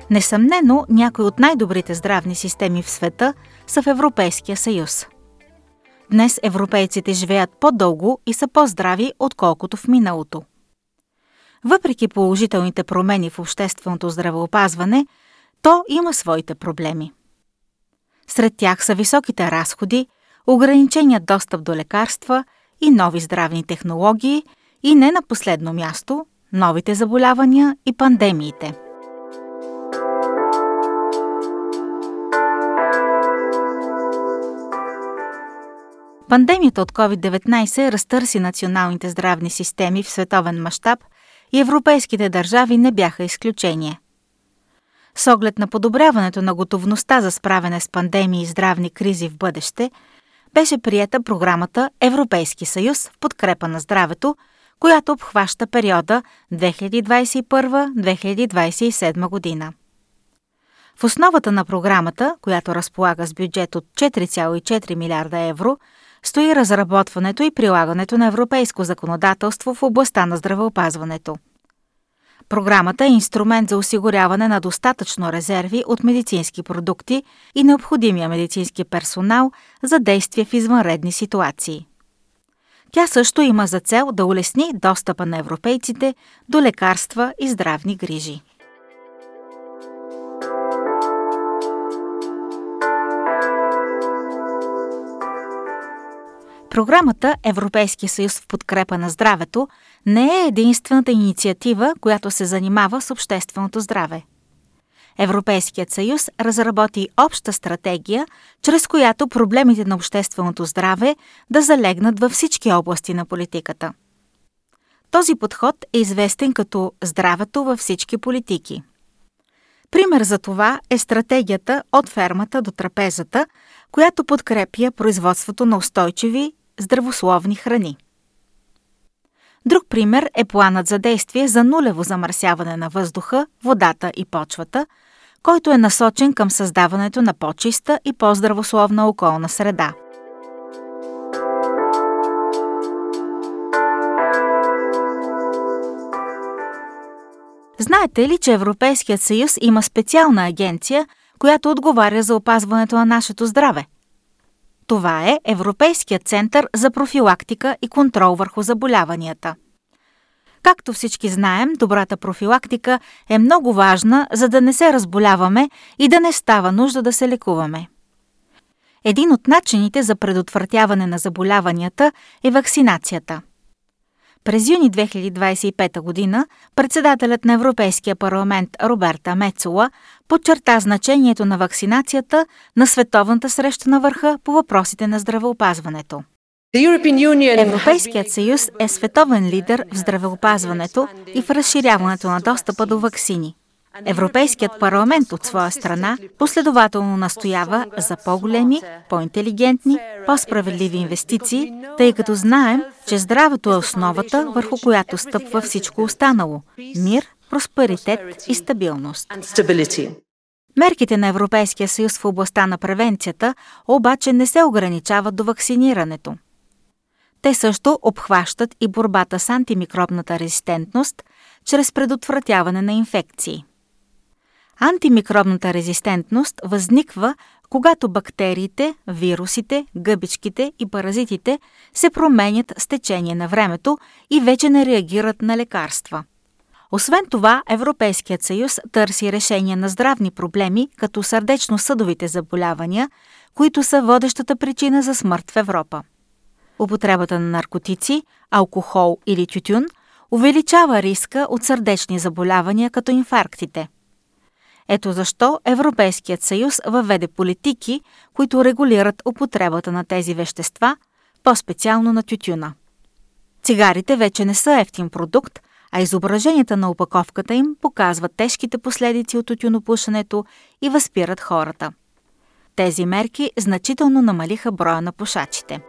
Несъмнено, някои от най-добрите здравни системи в света са в Европейския съюз. Днес европейците живеят по-дълго и са по-здрави, отколкото в миналото. Въпреки положителните промени в общественото здравеопазване, то има своите проблеми. Сред тях са високите разходи, ограниченият достъп до лекарства и нови здравни технологии и не на последно място новите заболявания и пандемиите. Пандемията от COVID-19 разтърси националните здравни системи в световен мащаб и европейските държави не бяха изключение. С оглед на подобряването на готовността за справяне с пандемии и здравни кризи в бъдеще, беше приета програмата Европейски съюз в подкрепа на здравето, която обхваща периода 2021-2027 година. В основата на програмата, която разполага с бюджет от 4,4 милиарда евро, стои разработването и прилагането на европейско законодателство в областта на здравеопазването. Програмата е инструмент за осигуряване на достатъчно резерви от медицински продукти и необходимия медицински персонал за действие в извънредни ситуации. Тя също има за цел да улесни достъпа на европейците до лекарства и здравни грижи. Програмата Европейски съюз в подкрепа на здравето не е единствената инициатива, която се занимава с общественото здраве. Европейският съюз разработи обща стратегия, чрез която проблемите на общественото здраве да залегнат във всички области на политиката. Този подход е известен като здравето във всички политики. Пример за това е стратегията от фермата до трапезата, която подкрепя производството на устойчиви, здравословни храни. Друг пример е планът за действие за нулево замърсяване на въздуха, водата и почвата, който е насочен към създаването на по-чиста и по-здравословна околна среда. Знаете ли, че Европейският съюз има специална агенция, която отговаря за опазването на нашето здраве? Това е Европейският център за профилактика и контрол върху заболяванията. Както всички знаем, добрата профилактика е много важна, за да не се разболяваме и да не става нужда да се лекуваме. Един от начините за предотвратяване на заболяванията е вакцинацията. През юни 2025 година председателят на Европейския парламент Роберта Мецола подчерта значението на вакцинацията на Световната среща на върха по въпросите на здравеопазването. Европейският съюз е световен лидер в здравеопазването и в разширяването на достъпа до ваксини. Европейският парламент от своя страна последователно настоява за по-големи, по-интелигентни, по-справедливи инвестиции, тъй като знаем, че здравето е основата, върху която стъпва всичко останало – мир, просперитет и стабилност. Мерките на Европейския съюз в областта на превенцията обаче не се ограничават до вакцинирането. Те също обхващат и борбата с антимикробната резистентност чрез предотвратяване на инфекции. Антимикробната резистентност възниква, когато бактериите, вирусите, гъбичките и паразитите се променят с течение на времето и вече не реагират на лекарства. Освен това, Европейският съюз търси решение на здравни проблеми, като сърдечно-съдовите заболявания, които са водещата причина за смърт в Европа. Употребата на наркотици, алкохол или тютюн увеличава риска от сърдечни заболявания като инфарктите. Ето защо Европейският съюз въведе политики, които регулират употребата на тези вещества, по-специално на тютюна. Цигарите вече не са евтин продукт, а изображенията на опаковката им показват тежките последици от тютюнопушенето и възпират хората. Тези мерки значително намалиха броя на пушачите.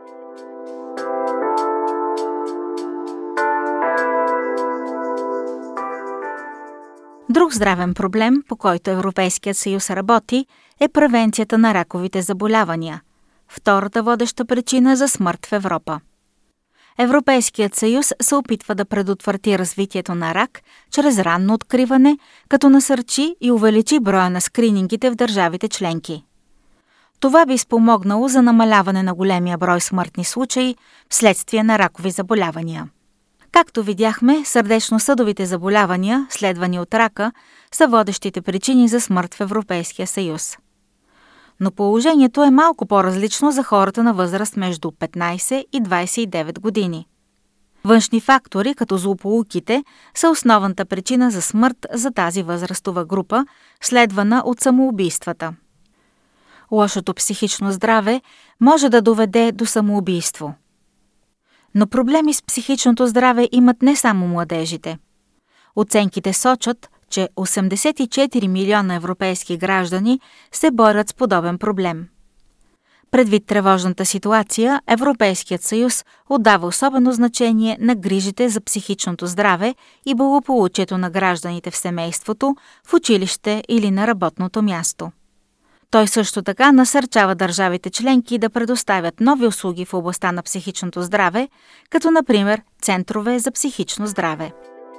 Друг здравен проблем, по който Европейският съюз работи, е превенцията на раковите заболявания, втората водеща причина за смърт в Европа. Европейският съюз се опитва да предотврати развитието на рак чрез ранно откриване, като насърчи и увеличи броя на скринингите в държавите членки. Това би спомогнало за намаляване на големия брой смъртни случаи вследствие на ракови заболявания. Както видяхме, сърдечно-съдовите заболявания, следвани от рака, са водещите причини за смърт в Европейския съюз. Но положението е малко по-различно за хората на възраст между 15 и 29 години. Външни фактори, като злополуките, са основната причина за смърт за тази възрастова група, следвана от самоубийствата. Лошото психично здраве може да доведе до самоубийство. Но проблеми с психичното здраве имат не само младежите. Оценките сочат, че 84 милиона европейски граждани се борят с подобен проблем. Предвид тревожната ситуация, Европейският съюз отдава особено значение на грижите за психичното здраве и благополучието на гражданите в семейството, в училище или на работното място. Той също така насърчава държавите членки да предоставят нови услуги в областта на психичното здраве, като например центрове за психично здраве.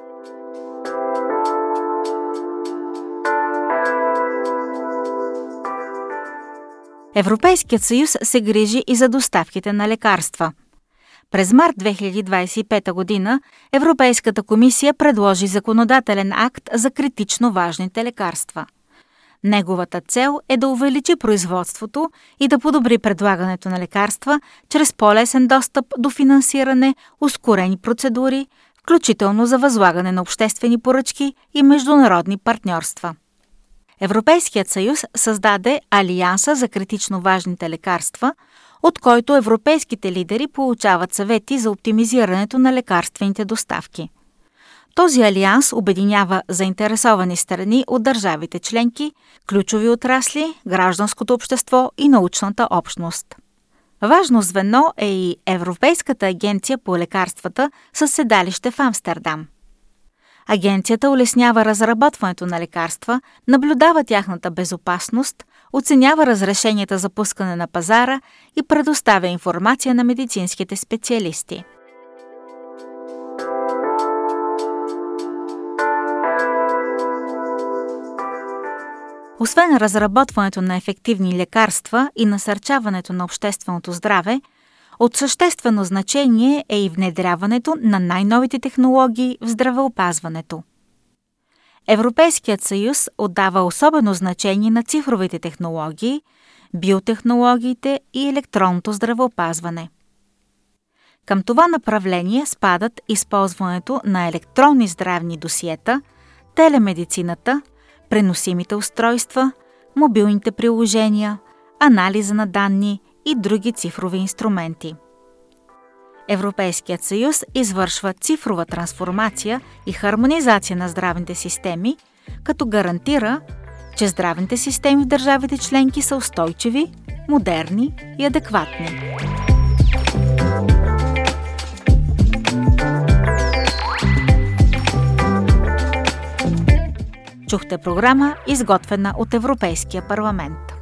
Европейският съюз се грижи и за доставките на лекарства. През март 2025 година Европейската комисия предложи законодателен акт за критично важните лекарства. Неговата цел е да увеличи производството и да подобри предлагането на лекарства чрез по-лесен достъп до финансиране, ускорени процедури, включително за възлагане на обществени поръчки и международни партньорства. Европейският съюз създаде Алианса за критично важните лекарства, от който европейските лидери получават съвети за оптимизирането на лекарствените доставки. Този алианс обединява заинтересовани страни от държавите членки, ключови отрасли, гражданското общество и научната общност. Важно звено е и Европейската агенция по лекарствата със седалище в Амстердам. Агенцията улеснява разработването на лекарства, наблюдава тяхната безопасност, оценява разрешенията за пускане на пазара и предоставя информация на медицинските специалисти. Освен разработването на ефективни лекарства и насърчаването на общественото здраве, от съществено значение е и внедряването на най-новите технологии в здравеопазването. Европейският съюз отдава особено значение на цифровите технологии, биотехнологиите и електронното здравеопазване. Към това направление спадат използването на електронни здравни досиета, телемедицината, преносимите устройства, мобилните приложения, анализа на данни и други цифрови инструменти. Европейският съюз извършва цифрова трансформация и хармонизация на здравните системи, като гарантира, че здравните системи в държавите членки са устойчиви, модерни и адекватни. Чухте програма, изготвена от Европейския парламент.